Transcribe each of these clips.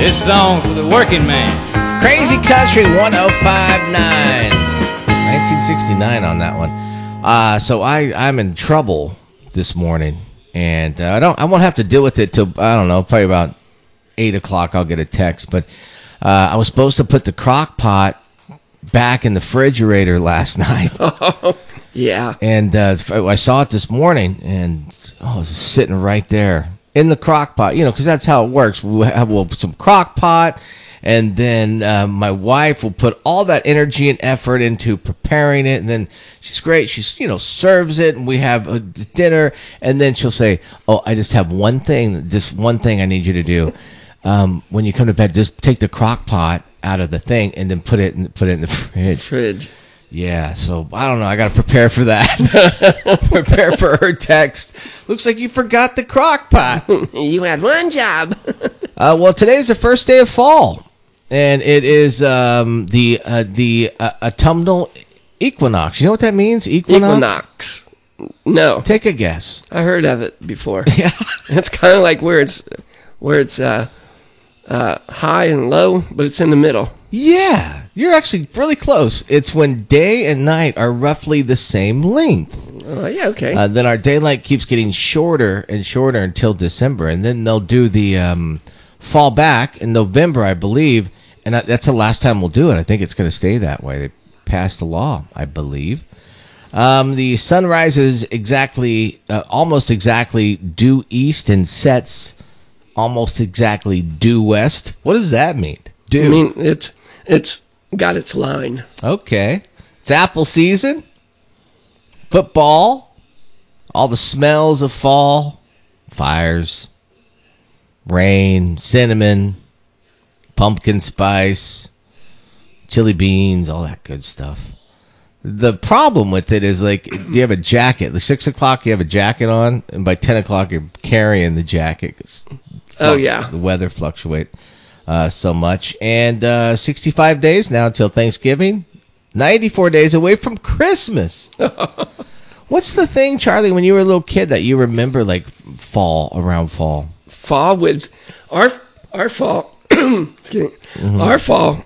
This song for the working man. Crazy Country 105.9. 1969 on that one. So I'm in trouble this morning, and I won't have to deal with it till, I don't know, probably about 8 o'clock I'll get a text. But I was supposed to put the crock pot back in the refrigerator last night. Yeah. And I saw it this morning, and it was sitting right there in the crock pot, because that's how it works. We'll put some crock pot, and then my wife will put all that energy and effort into preparing it, and then she's great. She serves it, and we have a dinner, and then she'll say, "Oh, I just have one thing I need you to do. When you come to bed, just take the crock pot out of the thing, and then put it in the fridge." Yeah, so I don't know. I got to prepare for that. Prepare for her text. Looks like you forgot the crock pot. You had one job. Well, today's the first day of fall, and it is the autumnal equinox. You know what that means? Equinox. No. Take a guess. I heard of it before. Yeah. It's kind of like where it's high and low, but it's in the middle. Yeah, you're actually really close. It's when day and night are roughly the same length. Oh, yeah, okay. Then our daylight keeps getting shorter and shorter until December, and then they'll do the fall back in November, I believe, and that's the last time we'll do it. I think it's going to stay that way. They passed a law, I believe. The sun rises almost exactly due east and sets almost exactly due west. What does that mean? Due. I mean, it's got its line. Okay. It's apple season, football, all the smells of fall, fires, rain, cinnamon, pumpkin spice, chili beans, all that good stuff. The problem with it is, like, you have a jacket. At 6 o'clock, you have a jacket on, and by 10 o'clock, you're carrying the jacket. The weather fluctuates so much. And 65 days now until Thanksgiving. 94 days away from Christmas. What's the thing, Charlie, when you were a little kid that you remember, like, around fall? Fall was our fall. Excuse me. Mm-hmm. Our fall.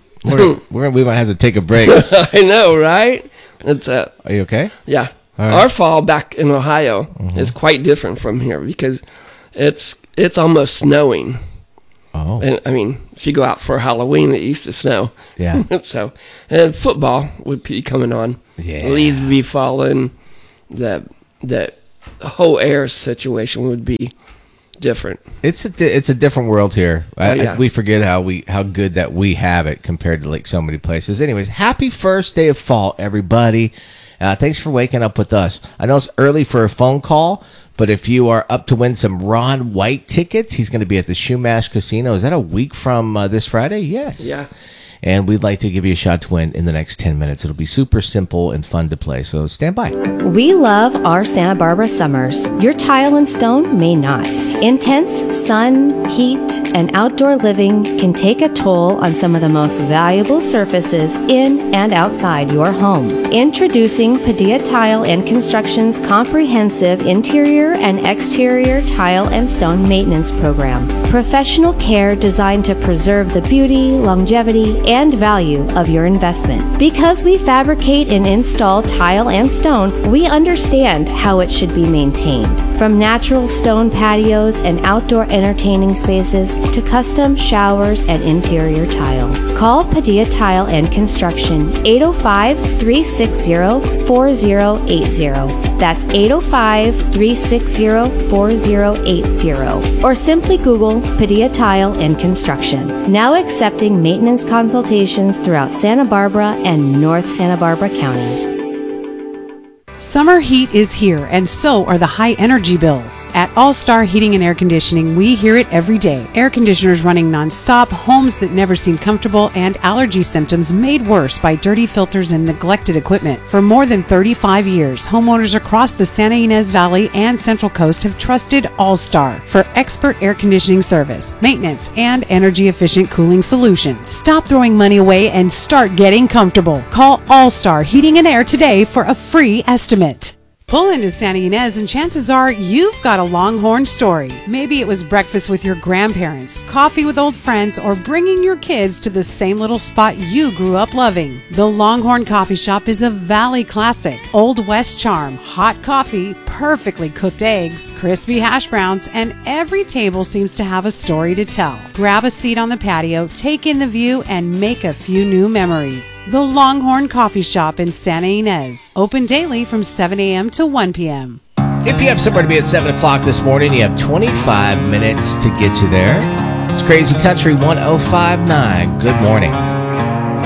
We might have to take a break. I know, right? Are you okay? Yeah. Right. Our fall back in Ohio is quite different from here because it's almost snowing. Oh. And I mean, if you go out for Halloween, it used to snow. Yeah. So, and football would be coming on. Yeah. Leaves would be falling. The whole air situation would be different. It's a different world here. Yeah. We forget how good that we have it compared to, like, so many places. Anyways, happy first day of fall, everybody. Thanks for waking up with us. I know it's early for a phone call, but if you are up to win some Ron White tickets, he's going to be at the Shumash Casino. Is that a week from this Friday? Yes. Yeah. And we'd like to give you a shot to win in the next 10 minutes. It'll be super simple and fun to play, so stand by. We love our Santa Barbara summers. Your tile and stone may not. Intense sun, heat, and outdoor living can take a toll on some of the most valuable surfaces in and outside your home. Introducing Padilla Tile and Construction's comprehensive interior and exterior tile and stone maintenance program. Professional care designed to preserve the beauty, longevity, and value of your investment. Because we fabricate and install tile and stone, we understand how it should be maintained. From natural stone patios and outdoor entertaining spaces to custom showers and interior tile. Call Padilla Tile and Construction 805-360-4080. That's 805-360-4080. Or simply Google Padilla Tile and Construction. Now accepting maintenance consultations throughout Santa Barbara and North Santa Barbara County. Summer heat is here, and so are the high energy bills. At All Star Heating and Air Conditioning, we hear it every day. Air conditioners running nonstop, homes that never seem comfortable, and allergy symptoms made worse by dirty filters and neglected equipment. For more than 35 years, homeowners across the Santa Ynez Valley and Central Coast have trusted All Star for expert air conditioning service, maintenance, and energy-efficient cooling solutions. Stop throwing money away and start getting comfortable. Call All Star Heating and Air today for a free estimate. Pull into Santa Ynez and chances are you've got a Longhorn story. Maybe it was breakfast with your grandparents, coffee with old friends, or bringing your kids to the same little spot you grew up loving. The Longhorn Coffee Shop is a Valley classic. Old West charm, hot coffee, perfectly cooked eggs, crispy hash browns, and every table seems to have a story to tell. Grab a seat on the patio, take in the view, and make a few new memories. The Longhorn Coffee Shop in Santa Ynez. Open daily from 7 a.m. to 1 p.m. If you have somewhere to be at 7 o'clock this morning, you have 25 minutes to get you there. It's Crazy Country 105.9. Good morning.